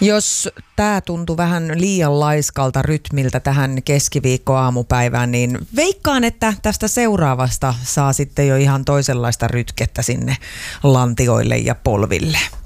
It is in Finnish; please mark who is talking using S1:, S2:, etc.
S1: Jos tämä tuntui vähän liian laiskalta rytmiltä tähän keskiviikkoaamupäivään, niin veikkaan, että tästä seuraavasta saa sitten jo ihan toisenlaista rytkettä sinne lantioille ja polville.